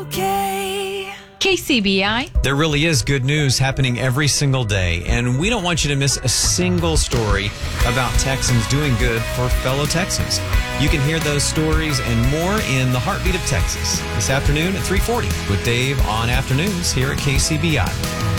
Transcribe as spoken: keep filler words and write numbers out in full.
okay. K C B I. There really is good news happening every single day, and we don't want you to miss a single story about Texans doing good for fellow Texans. You can hear those stories and more in the Heartbeat of Texas this afternoon at three forty with Dave on Afternoons here at K C B I.